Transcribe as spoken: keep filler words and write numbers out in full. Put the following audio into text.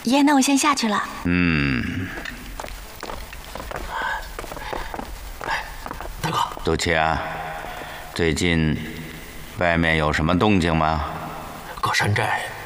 爷，那我先下去了。 嗯。 大哥， 杜琪啊，最近外面有什么动静吗？ 搁山寨